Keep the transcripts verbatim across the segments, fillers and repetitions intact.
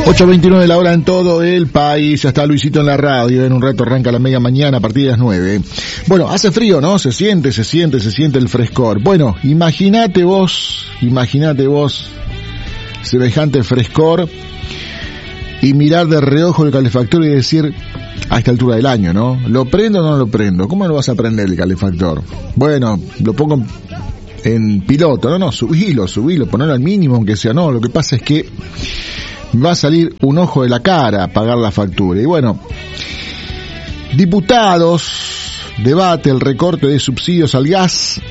ocho veintinueve la hora en todo el país. Ya está Luisito en la radio. En un rato arranca la media mañana a partir de las nueve. Bueno, hace frío, ¿no? Se siente, se siente, se siente el frescor. Bueno, imagínate vos, imagínate vos semejante frescor y mirar de reojo el calefactor y decir, a esta altura del año, ¿no? ¿Lo prendo o no lo prendo? ¿Cómo no vas a prender el calefactor? Bueno, lo pongo en piloto. No, no, subilo, subilo, ponelo al mínimo aunque sea. No, lo que pasa es que va a salir un ojo de la cara a pagar la factura. Y bueno, diputados debate el recorte de subsidios al gas.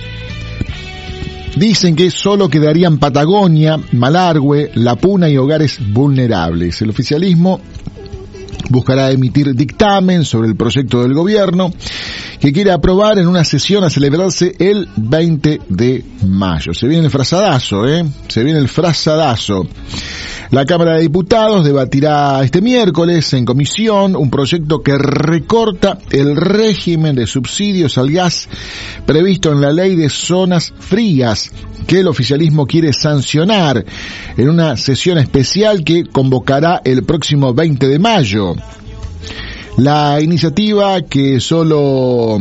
Dicen que solo quedarían Patagonia, Malargüe, La Puna y hogares vulnerables. El oficialismo buscará emitir dictamen sobre el proyecto del gobierno que quiere aprobar en una sesión a celebrarse el veinte de mayo. Se viene el frazadazo, ¿eh? Se viene el frazadazo. La Cámara de Diputados debatirá este miércoles en comisión un proyecto que recorta el régimen de subsidios al gas previsto en la ley de zonas frías, que el oficialismo quiere sancionar en una sesión especial que convocará el próximo veinte de mayo. La iniciativa que solo...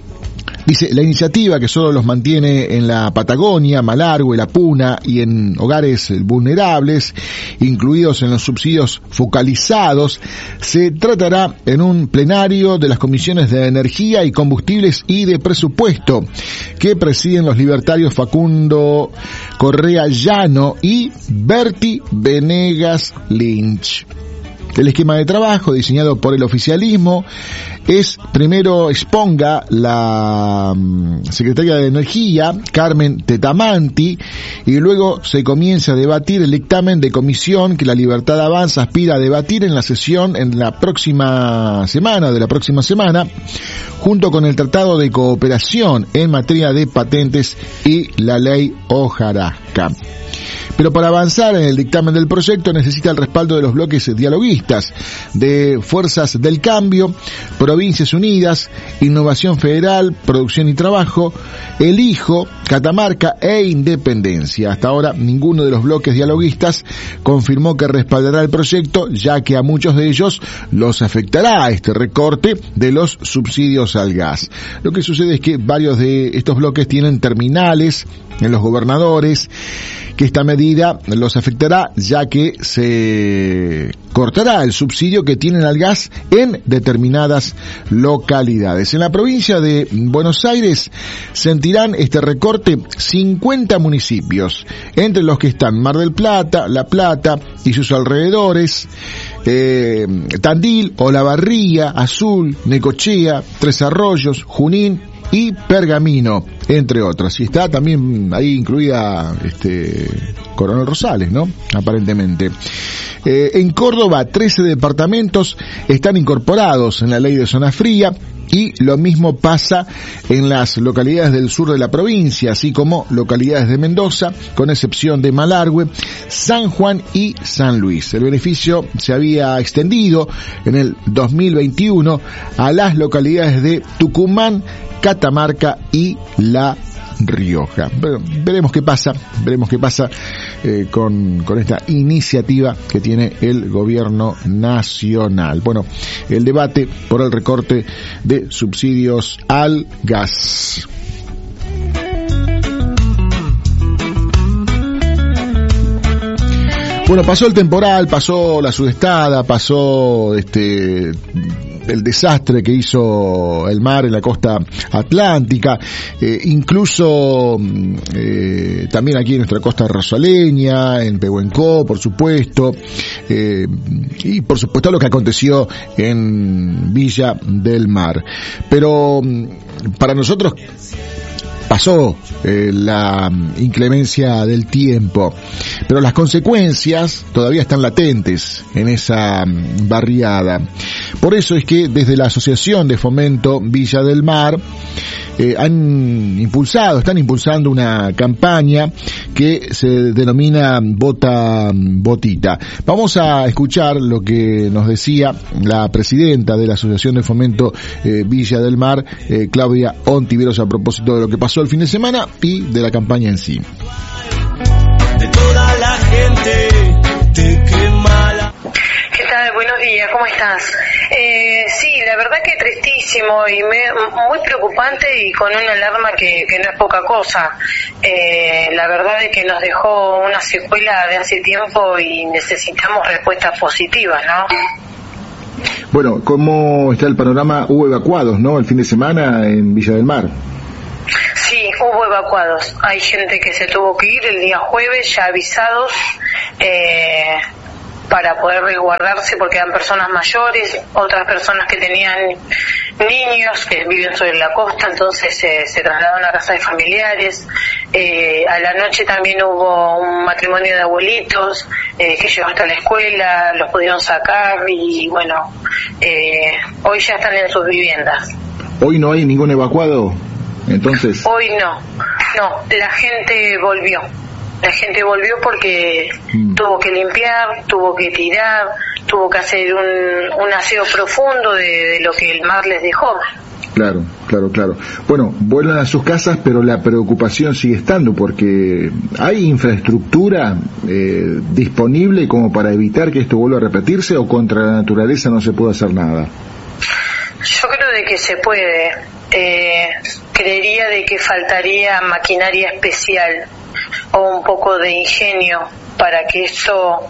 Dice, la iniciativa que solo los mantiene en la Patagonia, Malargüe, La Puna y en hogares vulnerables, incluidos en los subsidios focalizados, se tratará en un plenario de las comisiones de Energía y Combustibles y de Presupuesto, que presiden los libertarios Facundo Correa Llano y Berti Venegas Lynch. El esquema de trabajo diseñado por el oficialismo es, primero exponga la um, secretaria de Energía, Carmen Tetamanti, y luego se comienza a debatir el dictamen de comisión que la Libertad Avanza aspira a debatir en la sesión en la próxima semana, de la próxima semana, junto con el Tratado de Cooperación en materia de patentes y la Ley Hojarasca. Pero para avanzar en el dictamen del proyecto necesita el respaldo de los bloques dialoguistas de Fuerzas del Cambio, Provincias Unidas, Innovación Federal, Producción y Trabajo, Elijo, Catamarca e Independencia. Hasta ahora ninguno de los bloques dialoguistas confirmó que respaldará el proyecto, ya que a muchos de ellos los afectará este recorte de los subsidios al gas. Lo que sucede es que varios de estos bloques tienen terminales en los gobernadores, que esta medida los afectará, ya que se cortará el subsidio que tienen al gas en determinadas localidades. En la provincia de Buenos Aires sentirán este recorte cincuenta municipios, entre los que están Mar del Plata, La Plata y sus alrededores, eh, Tandil, Olavarría, Azul, Necochea, Tres Arroyos, Junín y Pergamino, entre otras. Y está también ahí incluida este Coronel Rosales, ¿no? Aparentemente. Eh, en Córdoba, trece departamentos están incorporados en la ley de zona fría, y lo mismo pasa en las localidades del sur de la provincia, así como localidades de Mendoza, con excepción de Malargüe, San Juan y San Luis. El beneficio se había extendido en el dos mil veintiuno a las localidades de Tucumán, Catamarca y La Rioja. Bueno, veremos qué pasa, veremos qué pasa eh, con, con esta iniciativa que tiene el gobierno nacional. Bueno, el debate por el recorte de subsidios al gas. Bueno, pasó el temporal, pasó la sudestada, pasó este el desastre que hizo el mar en la costa atlántica, eh, incluso eh, también aquí en nuestra costa rosaleña, en Pehuenco, por supuesto, eh, y por supuesto lo que aconteció en Villa del Mar. Pero para nosotros pasó eh, la inclemencia del tiempo, pero las consecuencias todavía están latentes en esa barriada. Por eso es que desde la Asociación de Fomento Villa del Mar eh, han impulsado, están impulsando una campaña que se denomina Vota Botita. Vamos a escuchar lo que nos decía la presidenta de la Asociación de Fomento eh, Villa del Mar, eh, Claudia Ontiveros, a propósito de lo que pasó el fin de semana y de la campaña en sí. De toda la gente te cree mala. estás? Eh, sí, la verdad que tristísimo y me, muy preocupante y con una alarma que, que no es poca cosa. Eh, la verdad es que nos dejó una secuela de hace tiempo y necesitamos respuestas positivas, ¿no? Bueno, ¿cómo está el panorama? Hubo evacuados, ¿no?, el fin de semana en Villa del Mar. Sí, hubo evacuados. Hay gente que se tuvo que ir el día jueves, ya avisados, eh, para poder resguardarse porque eran personas mayores, otras personas que tenían niños que viven sobre la costa, entonces eh, se trasladaron a casa de familiares. Eh, a la noche también hubo un matrimonio de abuelitos eh, que llegó hasta la escuela, los pudieron sacar y bueno, eh, hoy ya están en sus viviendas. ¿Hoy no hay ningún evacuado? Entonces. Hoy no, no, la gente volvió. La gente volvió porque mm. tuvo que limpiar, tuvo que tirar, tuvo que hacer un, un aseo profundo de, de lo que el mar les dejó. Claro, claro, claro. Bueno, vuelven a sus casas, pero la preocupación sigue estando porque ¿hay infraestructura eh, disponible como para evitar que esto vuelva a repetirse o contra la naturaleza no se puede hacer nada? Yo creo de que se puede. Eh, creería de que faltaría maquinaria especial o un poco de ingenio para que esto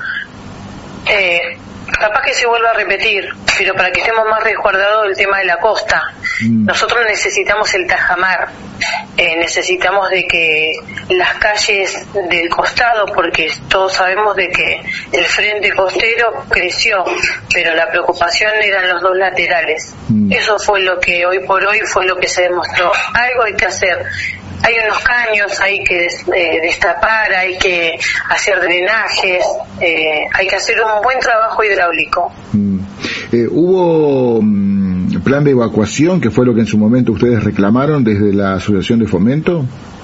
eh, capaz que se vuelva a repetir, pero para que estemos más resguardados del tema de la costa. Mm. Nosotros necesitamos el tajamar, eh, necesitamos de que las calles del costado, porque todos sabemos de que el frente costero creció, pero la preocupación eran los dos laterales. Mm. Eso fue lo que hoy por hoy fue lo que se demostró. Algo hay que hacer. Hay unos caños, hay que eh, destapar, hay que hacer drenajes, eh, hay que hacer un buen trabajo hidráulico. Mm. Eh, ¿Hubo um, plan de evacuación, que fue lo que en su momento ustedes reclamaron desde la Asociación de Fomento?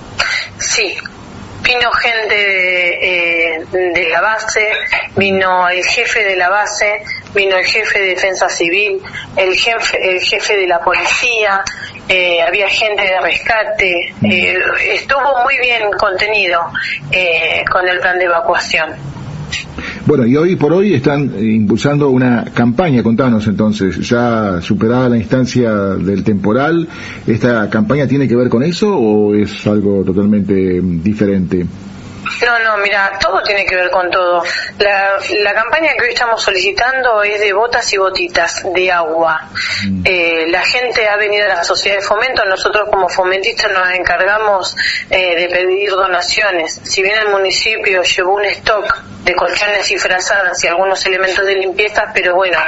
Sí, vino gente de, eh, de la base, vino el jefe de la base, vino el jefe de Defensa Civil, el jefe, el jefe de la policía, eh, había gente de rescate, eh, estuvo muy bien contenido eh, con el plan de evacuación. Bueno, y hoy por hoy están impulsando una campaña, contanos entonces, ya superada la instancia del temporal, ¿esta campaña tiene que ver con eso o es algo totalmente diferente? No, no, mira, todo tiene que ver con todo. La, la campaña que hoy estamos solicitando es de botas y botitas de agua. Mm. Eh, la gente ha venido a la sociedad de fomento, nosotros como fomentistas nos encargamos eh, de pedir donaciones. Si bien el municipio llevó un stock de colchones y frazadas y algunos elementos de limpieza, pero bueno,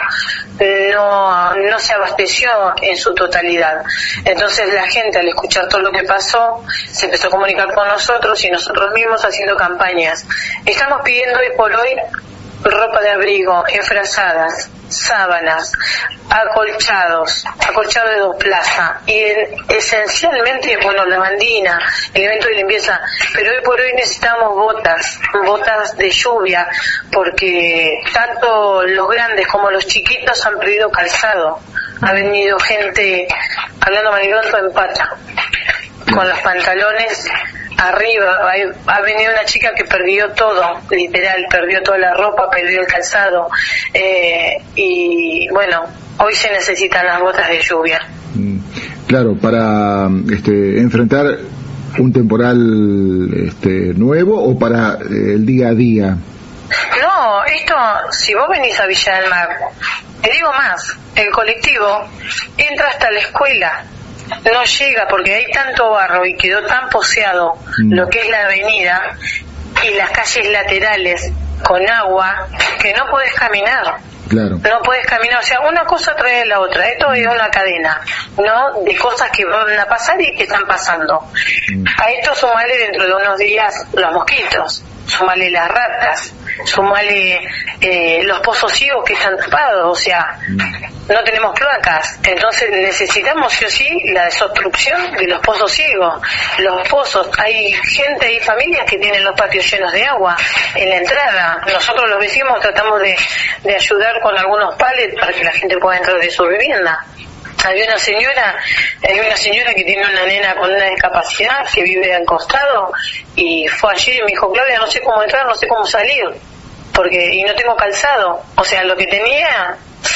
no, no se abasteció en su totalidad. Entonces la gente, al escuchar todo lo que pasó, se empezó a comunicar con nosotros y nosotros mismos haciendo campañas. Estamos pidiendo hoy por hoy ropa de abrigo, enfrazadas, sábanas, acolchados, acolchado de dos plazas y esencialmente, bueno, lavandina, elementos de limpieza, pero hoy por hoy necesitamos botas, botas de lluvia, porque tanto los grandes como los chiquitos han perdido calzado. Ha venido gente, hablando malibroso, en pata, con los pantalones arriba. Ha venido una chica que perdió todo, literal, perdió toda la ropa, perdió el calzado, eh, y bueno, hoy se necesitan las botas de lluvia. Claro, para este, enfrentar un temporal este, nuevo o para eh, el día a día. No, esto, si vos venís a Villa del Mar, te digo más, el colectivo entra hasta la escuela, no llega porque hay tanto barro y quedó tan poseado mm. lo que es la avenida y las calles laterales con agua que no podés caminar. Claro. No podés caminar, o sea, una cosa trae la otra. Esto es una cadena, ¿no? De cosas que van a pasar y que están pasando. Mm. A esto sumale dentro de unos días los mosquitos, sumale las ratas, sumale eh, los pozos ciegos que están tapados, o sea, mm. no tenemos cloacas, entonces necesitamos sí o sí la desobstrucción de los pozos ciegos. Los pozos, hay gente, hay familias que tienen los patios llenos de agua en la entrada. Nosotros los vecinos tratamos de, de ayudar con algunos palets para que la gente pueda entrar de su vivienda. Había una señora, hay una señora que tiene una nena con una discapacidad que vive al costado y fue allí y me dijo, Claudia, no sé cómo entrar, no sé cómo salir, porque y no tengo calzado. O sea, lo que tenía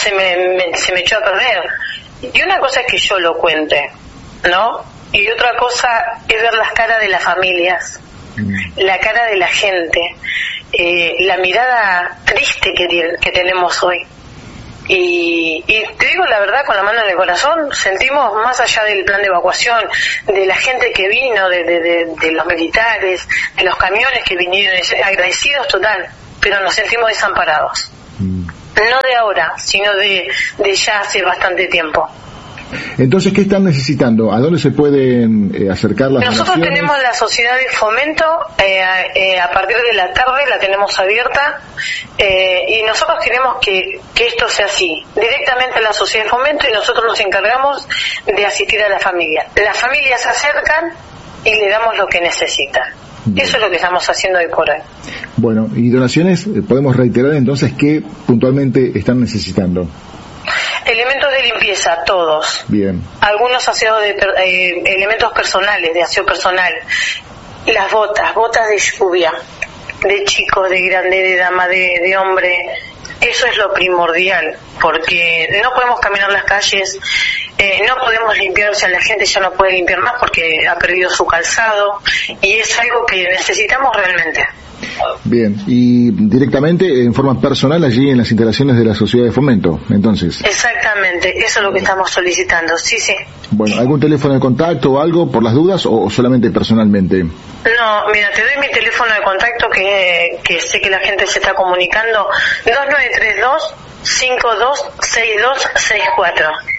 se me, me, se me echó a perder. Y una cosa es que yo lo cuente, ¿no? Y otra cosa es ver las caras de las familias, la cara de la gente, eh, la mirada triste que, que tenemos hoy. Y, y te digo la verdad, con la mano en el corazón, sentimos más allá del plan de evacuación, de la gente que vino, de, de, de, de los militares, de los camiones que vinieron, agradecidos total, pero nos sentimos desamparados. Mm. No de ahora, sino de, de ya hace bastante tiempo. Entonces, ¿qué están necesitando? ¿A dónde se pueden eh, acercar las Nosotros donaciones? Tenemos la sociedad de fomento, eh, eh, a partir de la tarde la tenemos abierta, eh, y nosotros queremos que, que esto sea así, directamente a la sociedad de fomento, y nosotros nos encargamos de asistir a la familia. Las familias se acercan y le damos lo que necesitan. Bien. Eso es lo que estamos haciendo hoy por hoy. Bueno, y donaciones, podemos reiterar entonces qué puntualmente están necesitando. Elementos de limpieza, todos. Bien. Algunos aseos de eh, elementos personales, de aseo personal. Las botas, botas de lluvia, de chicos, de grande, de dama, de, de hombre. Eso es lo primordial, porque no podemos caminar las calles, eh, no podemos limpiar, o sea, la gente ya no puede limpiar más porque ha perdido su calzado, y es algo que necesitamos realmente. Bien, y directamente en forma personal allí en las instalaciones de la Sociedad de Fomento, entonces. Exactamente, eso es lo que estamos solicitando, sí, sí. Bueno, ¿algún teléfono de contacto o algo por las dudas o solamente personalmente? No, mira, te doy mi teléfono de contacto que, que sé que la gente se está comunicando, dos nueve tres dos, cinco dos seis dos seis cuatro.